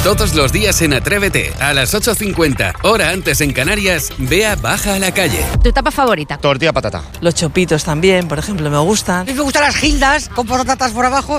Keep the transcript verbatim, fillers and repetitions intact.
Todos los días en Atrévete, a las ocho cincuenta, hora antes en Canarias, Bea baja a la calle. ¿Tu tapa favorita? Tortilla patata. Los chopitos también, por ejemplo, me gustan. A mí me gustan las gildas con patatas por abajo